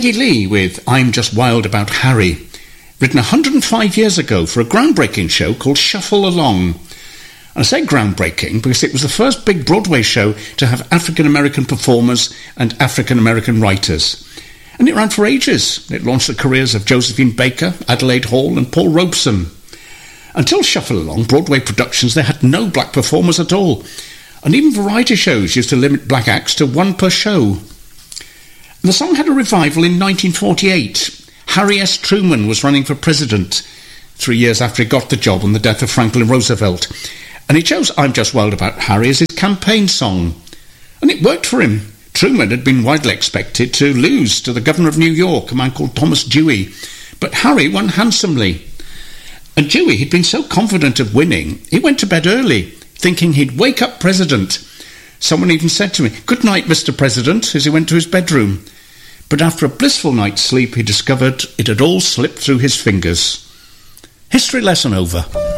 Geddy Lee with I'm Just Wild About Harry, written 105 years ago for a groundbreaking show called Shuffle Along. And I say groundbreaking because it was the first big Broadway show to have African-American performers and African-American writers. And it ran for ages. It launched the careers of Josephine Baker, Adelaide Hall and Paul Robeson. Until Shuffle Along, Broadway productions, they had no black performers at all. And even variety shows used to limit black acts to one per show. And the song had a revival in 1948. Harry S. Truman was running for president 3 years after he got the job on the death of Franklin Roosevelt. And he chose I'm Just Wild About Harry as his campaign song. And it worked for him. Truman had been widely expected to lose to the governor of New York, a man called Thomas Dewey. But Harry won handsomely. And Dewey had been so confident of winning, he went to bed early, thinking he'd wake up President. Someone even said to me, "Good night, Mr. President," as he went to his bedroom. But after a blissful night's sleep, he discovered it had all slipped through his fingers. History lesson over.